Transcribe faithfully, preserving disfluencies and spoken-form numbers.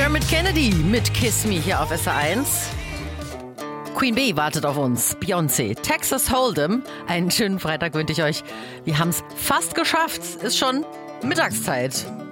Dermot Kennedy mit Kiss Me hier auf S R eins. Queen Bee wartet auf uns. Beyoncé, Texas Hold'em. Einen schönen Freitag wünsche ich euch. Wir haben es fast geschafft. Ist schon Mittagszeit.